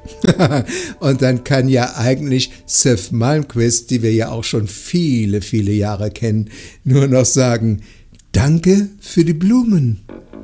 Und dann kann ja eigentlich Seth Malmquist, die wir ja auch schon viele, viele Jahre kennen, nur noch sagen, danke für die Blumen.